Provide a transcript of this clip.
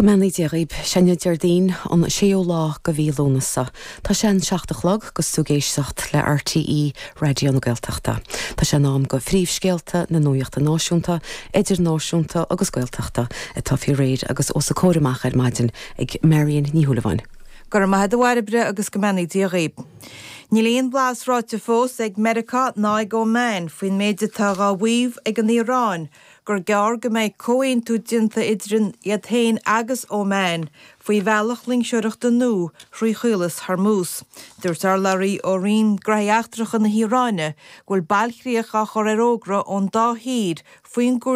Gomannaí déirib Seanna Deardaoin an séo lá go bhíolónasa. Tá sé an 60 go stúgéisteacht le RTE Radio na Gaeltachta. Tá sé nám go phríomhscéalta na nuachta náisiúnta, idirnáisiúnta agus Gaeltachta atá fiú réid agus os a córamach ar maidin ag Marian Ní Shúilleabháin. Gur maithid warbre agus gomannaí déirib. Ní líon blas ráte fós ag America ná go main faoin méide tá gá bhuíomh ag an Iorán. Gur gear go méid cóin tú dinta idrin iad hain agus ó main faoi bhealach língseoireachta nó rúi chuilas Hormuz. Dúirt ar larí ó rion graíachtracha na Híráine ghfuil bailchríocha chur ar ógra ón dá híd faoin